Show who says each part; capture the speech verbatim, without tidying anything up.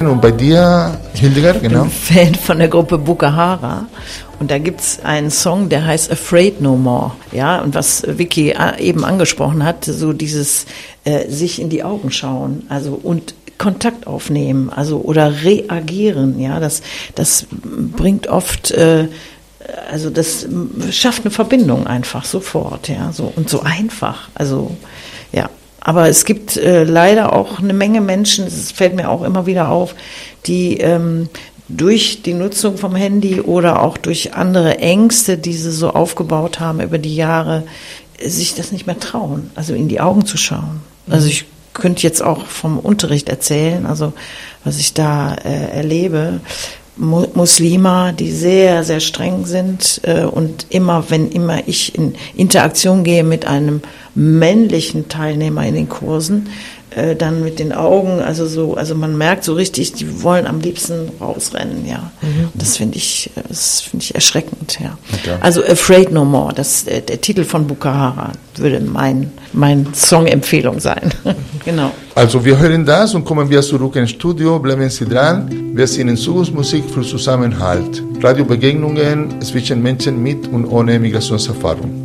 Speaker 1: Und bei dir, Hildegard, genau?
Speaker 2: Ich bin Fan von der Gruppe Bukahara. Und da gibt's einen Song, der heißt Afraid No More. Ja, und was Vicky eben angesprochen hat, so dieses äh, sich in die Augen schauen, also und Kontakt aufnehmen, also oder reagieren, ja, das das bringt oft äh, also das schafft eine Verbindung einfach sofort, ja, so und so einfach, also ja. Aber es gibt äh, leider auch eine Menge Menschen, es fällt mir auch immer wieder auf, die ähm, durch die Nutzung vom Handy oder auch durch andere Ängste, die sie so aufgebaut haben über die Jahre, sich das nicht mehr trauen, also in die Augen zu schauen. Also ich könnte jetzt auch vom Unterricht erzählen, also was ich da äh, erlebe. Muslime, die sehr, sehr streng sind äh, und immer, wenn immer ich in Interaktion gehe mit einem männlichen Teilnehmer in den Kursen, äh, dann mit den Augen, also so, also man merkt so richtig, die wollen am liebsten rausrennen, ja. Mhm. Das finde ich, das finde ich erschreckend, ja. Okay. Also Afraid No More, das äh, der Titel von Bukahara würde mein mein Song-Empfehlung sein. Genau.
Speaker 1: Also wir hören das und kommen wir zurück ins Studio. Bleiben Sie dran. Wir sind in Zukunftsmusik für Zusammenhalt. Radiobegegnungen zwischen Menschen mit und ohne Migrationserfahrung.